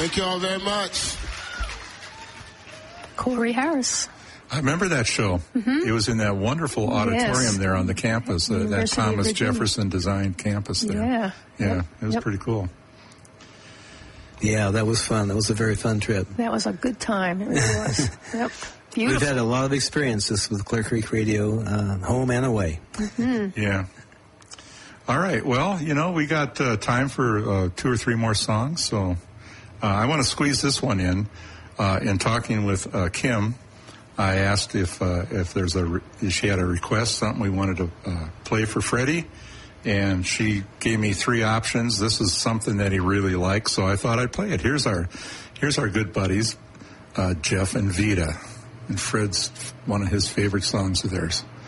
Thank you all very much. Corey Harris. I remember that show. Mm-hmm. It was in that wonderful auditorium there on the campus, that Thomas Jefferson designed campus there. Yeah, it was pretty cool. Yeah, that was fun. That was a very fun trip. That was a good time. It really was. Yep. Beautiful. We've had a lot of experiences with Clear Creek Radio, home and away. Mm-hmm. Yeah. All right. Well, we got time for 2 or 3 more songs, so I want to squeeze this one in. In talking with Kim, I asked if she had a request, something we wanted to play for Freddie, and she gave me 3 options. This is something that he really likes, so I thought I'd play it. Here's our good buddies, Jeff and Vita, and Fred's one of his favorite songs of theirs.